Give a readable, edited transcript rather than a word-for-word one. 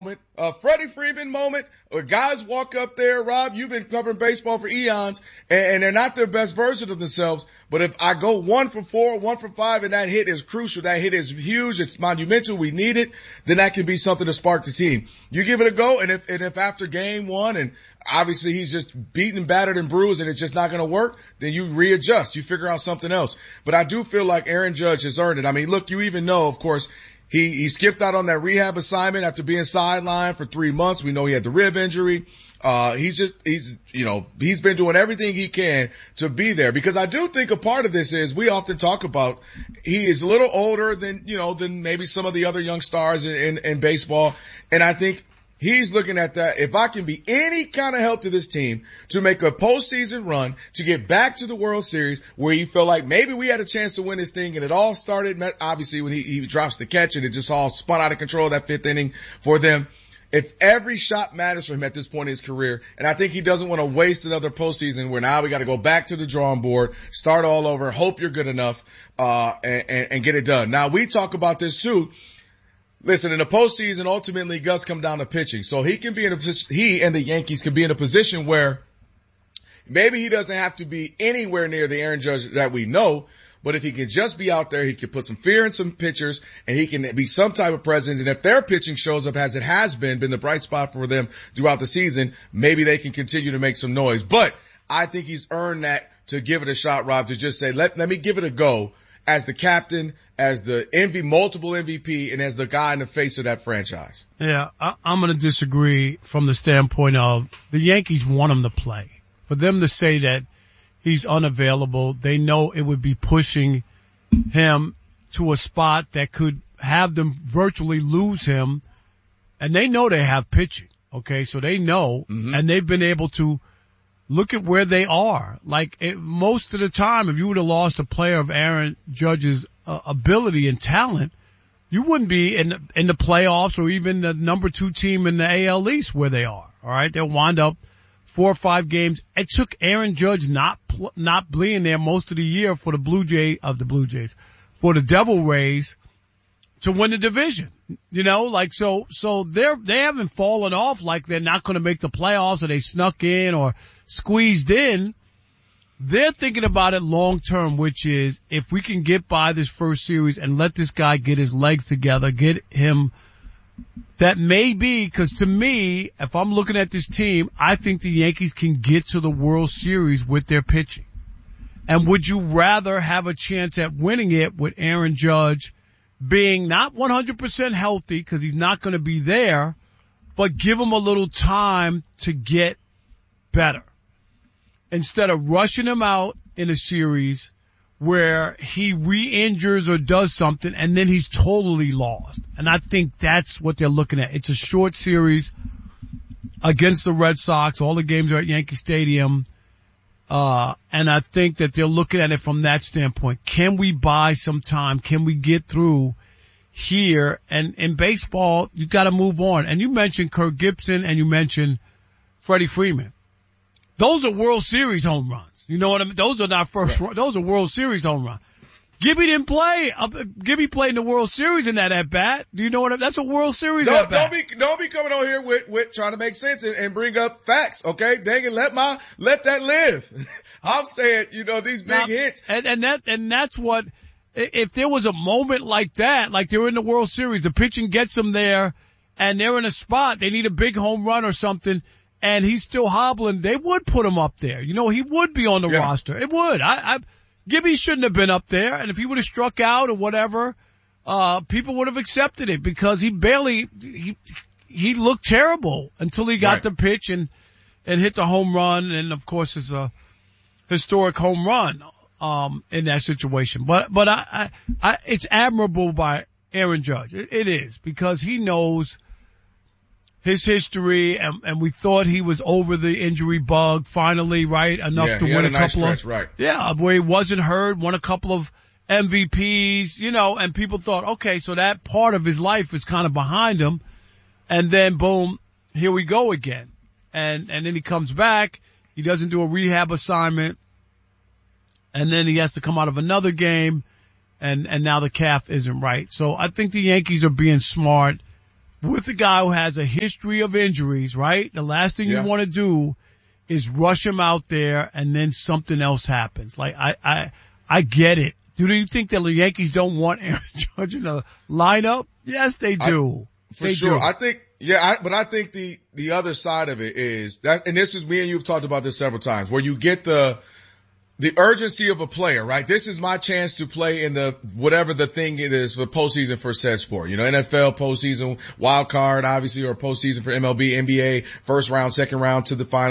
Freddie Freeman moment, where guys walk up there, Rob, you've been covering baseball for eons, and they're not their best version of themselves. But if I go 1 for 4, 1 for 5, and that hit is crucial, that hit is huge, it's monumental, we need it, then that can be something to spark the team. You give it a go, and if after game 1, and obviously he's just beaten, battered, and bruised, and it's just not going to work, then you readjust, you figure out something else. But I do feel like Aaron Judge has earned it. I mean, look, you even know, of course, he skipped out on that rehab assignment after being sidelined for 3 months. We know he had the rib injury. He's been doing everything he can to be there, because I do think a part of this is we often talk about he is a little older than maybe some of the other young stars in baseball. And I think he's looking at that. If I can be any kind of help to this team to make a postseason run, to get back to the World Series where you feel like maybe we had a chance to win this thing, and it all started obviously when he drops the catch and it just all spun out of control that 5th inning for them. If every shot matters for him at this point in his career, and I think he doesn't want to waste another postseason where now we got to go back to the drawing board, start all over, hope you're good enough, and get it done. Now we talk about this too. Listen, in the postseason, ultimately, guts come down to pitching. So he and the Yankees can be in a position where maybe he doesn't have to be anywhere near the Aaron Judge that we know, but if he can just be out there, he can put some fear in some pitchers, and he can be some type of presence. And if their pitching shows up as it has been the bright spot for them throughout the season, maybe they can continue to make some noise. But I think he's earned that to give it a shot, Rob, to just say, let me give it a go as the captain, as the multiple MVP, and as the guy in the face of that franchise. Yeah, I'm going to disagree from the standpoint of the Yankees want him to play. For them to say that he's unavailable, they know it would be pushing him to a spot that could have them virtually lose him. And they know they have pitching, okay? So they know, and they've been able to look at where they are. Most of the time, if you would have lost a player of Aaron Judge's ability and talent, you wouldn't be in the playoffs or even the number 2 team in the AL East where they are. All right, they'll wind up 4 or 5 games. It took Aaron Judge not being there most of the year for the Devil Rays to win the division. So they haven't fallen off like they're not going to make the playoffs or they snuck in or squeezed in. They're thinking about it long term, which is if we can get by this first series and let this guy get his legs together, get him, that may be, because to me, if I'm looking at this team, I think the Yankees can get to the World Series with their pitching. And would you rather have a chance at winning it with Aaron Judge being not 100% healthy, because he's not going to be there, but give him a little time to get better, instead of rushing him out in a series where he re-injures or does something and then he's totally lost. And I think that's what they're looking at. It's a short series against the Red Sox. All the games are at Yankee Stadium. And I think that they're looking at it from that standpoint. Can we buy some time? Can we get through here? And in baseball, you got to move on. And you mentioned Kirk Gibson and you mentioned Freddie Freeman. Those are World Series home runs. You know what I mean? Those are not first. Right. Those are World Series home runs. Gibby didn't play. Gibby played in the World Series in that at bat. Do you know what? That's a World Series at bat. Don't be coming on here with trying to make sense and bring up facts. Okay, dang it, let that live. I'm saying, these big hits. And that's what, if there was a moment like that, like they're in the World Series, the pitching gets them there and they're in a spot, they need a big home run or something, and he's still hobbling, they would put him up there. He would be on the roster. It would. Gibby shouldn't have been up there, and if he would have struck out or whatever, people would have accepted it, because he looked terrible until he got the pitch and hit the home run, and of course it's a historic home run, in that situation. But it's admirable by Aaron Judge. It is, because he knows his history, and we thought he was over the injury bug finally, right? Enough to win a couple of, where he wasn't hurt, won a couple of MVPs, and people thought, okay, so that part of his life is kind of behind him. And then boom, here we go again. And then he comes back, he doesn't do a rehab assignment, and then he has to come out of another game, and now the calf isn't right. So I think the Yankees are being smart with a guy who has a history of injuries, right? The last thing you want to do is rush him out there and then something else happens. Like, I get it. Do you think that the Yankees don't want Aaron Judge in the lineup? Yes, they do. For sure. I think, but I think the other side of it is that, and this is me and you've talked about this several times, where you get the urgency of a player, right? This is my chance to play in the, whatever the thing it is for postseason for said sport. You know, NFL postseason, wild card, obviously, or postseason for MLB, NBA, first round, second round to the final.